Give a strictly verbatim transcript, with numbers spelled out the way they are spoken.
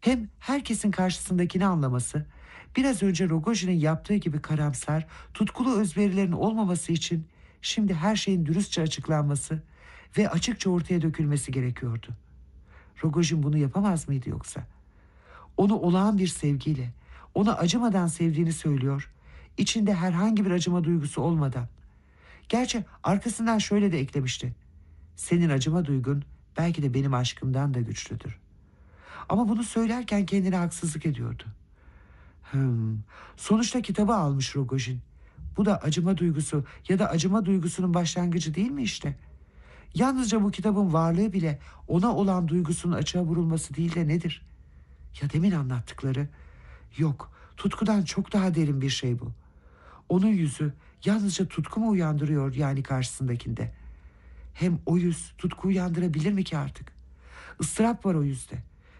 Hem herkesin karşısındakini anlaması, biraz önce Rogojin'in yaptığı gibi karamsar, tutkulu özverilerin olmaması için şimdi her şeyin dürüstçe açıklanması ve açıkça ortaya dökülmesi gerekiyordu. Rogojin bunu yapamaz mıydı yoksa? Onu olağan bir sevgiyle, ona acımadan sevdiğini söylüyor, içinde herhangi bir acıma duygusu olmadan. Gerçi arkasından şöyle de eklemişti: senin acıma duygun belki de benim aşkımdan da güçlüdür. Ama bunu söylerken kendine haksızlık ediyordu. Hmm, sonuçta kitabı almış Rogojin. Bu da acıma duygusu ya da acıma duygusunun başlangıcı değil mi işte? Yalnızca bu kitabın varlığı bile ona olan duygusunun açığa vurulması değil de nedir? Ya demin anlattıkları? Yok, tutkudan çok daha derin bir şey bu. Onun yüzü yalnızca tutku mu uyandırıyor yani karşısındakinde? Hem o yüz tutku uyandırabilir mi ki artık? Istırap var o yüzde.